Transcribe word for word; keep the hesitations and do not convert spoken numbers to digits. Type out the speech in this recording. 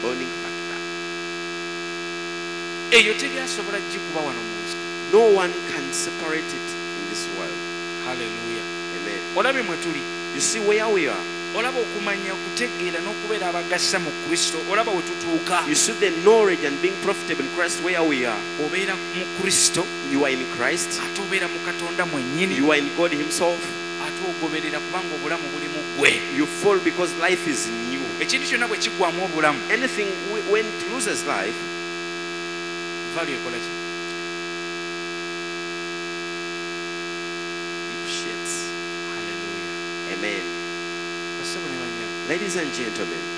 owning factor. eyo teryasobola gikuba wano mu nsi. No one can separate it in this world. Hallelujah. Amen. Olabe mwe tuli. You see where we are. Olaba okumanya okutegeera n'okubeera abagasa mu Kristo. Olaba we tutuuka. You see the knowledge and being profitable in Christ where we are. Obeera mu Kristo. You are in Christ. Ate obeera mu Katonda mwennyini. You are in God himself. Ate ogoberera kubanga obulamu buli mu ggwe. You fall because life is new. Ekintu kyonna bwe kiggwamu obulamu. Anything when it loses life, value ekola ki? depreciates. Hallelujah. Amen. Basebo ne bannyabo. Ladies and gentlemen,